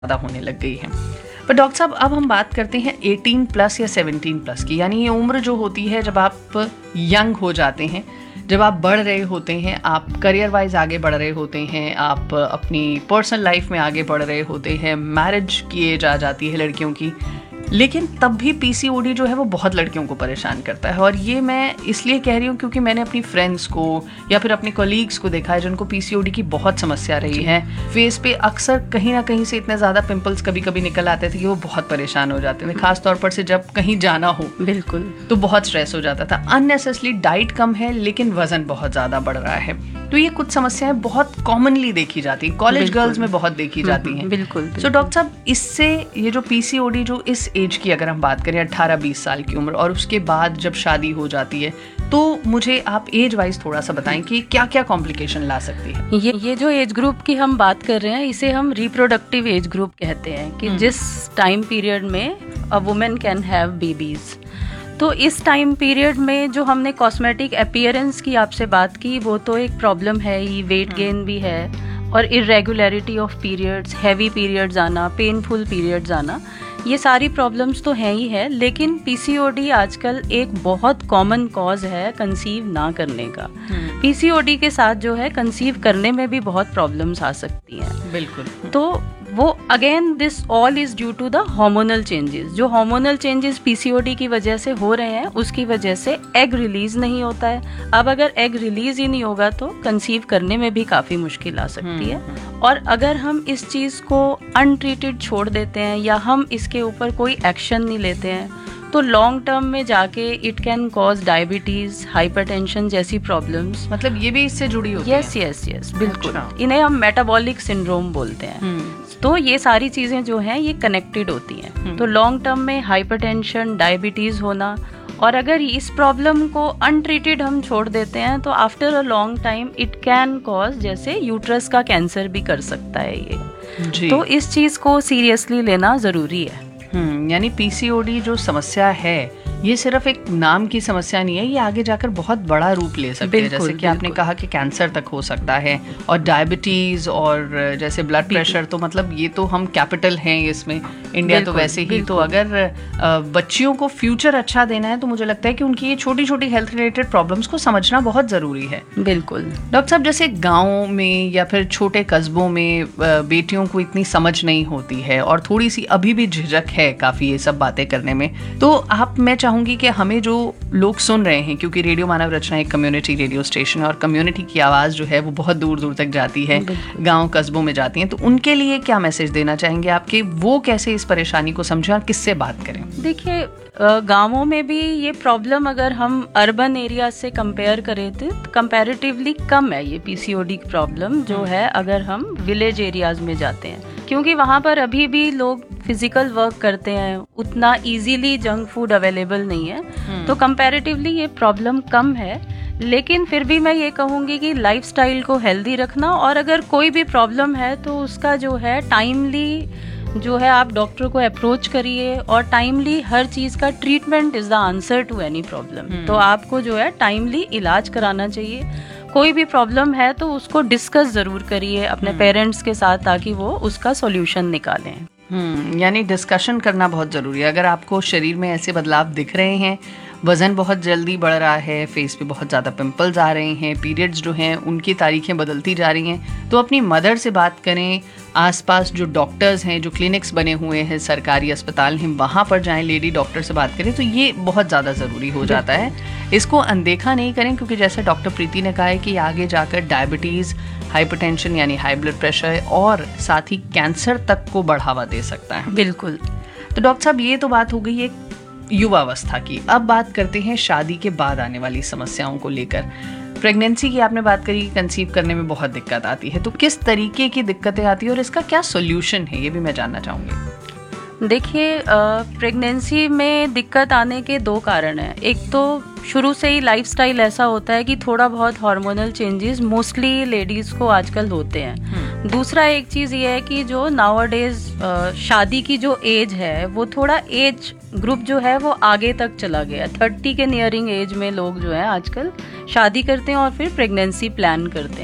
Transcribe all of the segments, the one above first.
ज़्यादा होने लग गई है। पर डॉक्टर साहब, अब हम बात करते हैं 18+ या 17+ की, यानी ये उम्र जो होती है जब आप यंग हो जाते हैं, जब आप बढ़ रहे होते हैं, आप करियर वाइज आगे बढ़ रहे होते हैं, आप अपनी पर्सनल लाइफ में आगे बढ़ रहे होते हैं, मैरिज की एज आ जाती है लड़कियों की, लेकिन तब भी पीसीओडी जो है वो बहुत लड़कियों को परेशान करता है। और ये मैं इसलिए कह रही हूँ क्योंकि मैंने अपनी फ्रेंड्स को या फिर अपने कॉलीग्स को देखा है जिनको पीसीओडी की बहुत समस्या रही है। फेस पे अक्सर कहीं ना कहीं से इतने ज़्यादा पिंपल्स कभी कभी निकल आते थे कि वो बहुत परेशान हो जाते थे, खास तौर पर से जब कहीं जाना हो बिल्कुल तो बहुत स्ट्रेस हो जाता था। अननेसेसरी डाइट कम है लेकिन वजन बहुत ज़्यादा बढ़ रहा है। तो ये कुछ समस्याएं बहुत कॉमनली देखी जाती है, कॉलेज गर्ल्स में बहुत देखी जाती हैं। बिल्कुल। सो डॉक्टर साहब, इससे ये जो पीसीओडी जो इस एज की अगर हम बात करें 18-20 साल की उम्र और उसके बाद जब शादी हो जाती है, तो मुझे आप एज वाइज थोड़ा सा बताएं कि क्या क्या कॉम्प्लिकेशन ला सकती है। ये जो एज ग्रुप की हम बात कर रहे हैं इसे हम रिप्रोडक्टिव एज ग्रुप कहते हैं कि जिस टाइम पीरियड में a women can have babies. तो इस टाइम पीरियड में जो हमने कॉस्मेटिक अपीयरेंस की आपसे बात की वो तो एक प्रॉब्लम है ही, वेट गेन भी है और irregularity of periods, heavy periods आना, पेनफुल पीरियड्स आना, ये सारी प्रॉब्लम्स तो हैं ही है। लेकिन पीसीओडी आजकल एक बहुत कॉमन कॉज है कंसीव ना करने का। पीसीओडी के साथ जो है कंसीव करने में भी बहुत प्रॉब्लम्स आ सकती हैं। बिल्कुल। तो वो again this all is due to the hormonal changes. जो हार्मोनल चेंजेस पीसीओडी की वजह से हो रहे हैं उसकी वजह से एग रिलीज नहीं होता है। अब अगर एग रिलीज ही नहीं होगा तो कंसीव करने में भी काफ़ी मुश्किल आ सकती है। और अगर हम इस चीज़ को अनट्रीटेड छोड़ देते हैं या हम इसके ऊपर कोई एक्शन नहीं लेते हैं तो लॉन्ग टर्म में जाके it can cause diabetes, hypertension जैसी प्रॉब्लम्स। मतलब ये भी इससे जुड़ी होती है? यस बिल्कुल। इन्हें हम मेटाबॉलिक सिंड्रोम बोलते हैं। तो ये सारी चीजें जो हैं ये कनेक्टेड होती हैं। तो लॉन्ग टर्म में हाइपरटेंशन, डायबिटीज होना, और अगर इस प्रॉब्लम को अनट्रीटेड हम छोड़ देते हैं तो after a long time it can cause, जैसे यूट्रस का कैंसर भी कर सकता है ये। तो इस चीज को सीरियसली लेना जरूरी है। यानी पीसीओडी जो समस्या है ये सिर्फ एक नाम की समस्या नहीं है, ये आगे जाकर बहुत बड़ा रूप ले सकती है। जैसे कि आपने कहा कि कैंसर तक हो सकता है, और डायबिटीज और जैसे ब्लड प्रेशर, तो मतलब ये तो हम कैपिटल हैं इसमें, इंडिया तो वैसे ही। तो अगर बच्चियों को फ्यूचर अच्छा देना है तो मुझे लगता है कि उनकी ये छोटी छोटी हेल्थ रिलेटेड प्रॉब्लम्स को समझना बहुत ज़रूरी है। बिल्कुल डॉक्टर साहब, जैसे गाँव में या फिर छोटे कस्बों में बेटियों को इतनी समझ नहीं होती है और थोड़ी सी अभी भी झिझक है काफ़ी ये सब बातें करने में, तो मैं चाहूंगी कि हमें जो लोग सुन रहे हैं, क्योंकि रेडियो मानव रचना एक कम्युनिटी रेडियो स्टेशन है और कम्युनिटी की आवाज़ जो है वो बहुत दूर दूर तक जाती है, गांव कस्बों में जाती है, तो उनके लिए क्या मैसेज देना चाहेंगे आपके, वो कैसे इस परेशानी को समझें और किससे बात करें? देखिए, गांवों में भी ये प्रॉब्लम अगर हम अर्बन एरिया से कंपेयर करें तो कंपैरेटिवली कम है ये पीसीओडी की प्रॉब्लम जो है अगर हम विलेज एरियाज में जाते हैं, क्योंकि वहाँ पर अभी भी लोग फिजिकल वर्क करते हैं, उतना इजीली जंक फूड अवेलेबल नहीं है। तो कंपैरेटिवली ये प्रॉब्लम कम है। लेकिन फिर भी मैं ये कहूँगी कि लाइफस्टाइल को हेल्दी रखना, और अगर कोई भी प्रॉब्लम है तो उसका जो है टाइमली जो है आप डॉक्टर को अप्रोच करिए, और टाइमली हर चीज़ का treatment is the answer to any problem. तो आपको जो है टाइमली इलाज कराना चाहिए। कोई भी प्रॉब्लम है तो उसको डिस्कस ज़रूर करिए अपने पेरेंट्स के साथ ताकि वो उसका सॉल्यूशन निकालें। यानी डिस्कशन करना बहुत ज़रूरी है। अगर आपको शरीर में ऐसे बदलाव दिख रहे हैं, वज़न बहुत जल्दी बढ़ रहा है, फेस पे बहुत ज़्यादा पिंपल्स आ रहे हैं, पीरियड्स जो हैं उनकी तारीखें बदलती जा रही हैं, तो अपनी मदर से बात करें। आसपास जो डॉक्टर्स हैं, जो क्लिनिक्स बने हुए हैं, सरकारी अस्पताल हैं, वहाँ पर जाएं, लेडी डॉक्टर से बात करें, तो ये बहुत ज़्यादा ज़रूरी हो जाता है। इसको अनदेखा नहीं करें, क्योंकि जैसे डॉक्टर प्रीति ने कहा है कि आगे जाकर डायबिटीज़, हाइपरटेंशन यानी हाई ब्लड प्रेशर और साथ ही कैंसर तक को बढ़ावा दे सकता है। बिल्कुल। तो डॉक्टर साहब, ये तो बात हो गई एक युवावस्था की। अब बात करते हैं शादी के बाद आने वाली समस्याओं को लेकर। प्रेगनेंसी की आपने बात करी, कंसीव करने में बहुत दिक्कत आती है, तो किस तरीके की दिक्कतें आती है और इसका क्या सॉल्यूशन है, ये भी मैं जानना चाहूँगी। देखिए, प्रेगनेंसी में दिक्कत आने के दो कारण हैं। एक तो शुरू से ही लाइफस्टाइल ऐसा होता है कि थोड़ा बहुत हार्मोनल चेंजेस मोस्टली लेडीज़ को आजकल होते हैं। दूसरा एक चीज़ ये है कि जो नाउअडेज शादी की जो एज है वो थोड़ा एज ग्रुप जो है वो आगे तक चला गया। 30 के नियरिंग एज में लोग जो है आजकल शादी करते हैं और फिर प्रेगनेंसी प्लान करते हैं।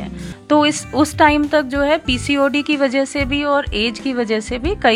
तो उस टाइम तक जो है पीसीओडी की वजह से भी और एज की वजह से भी कई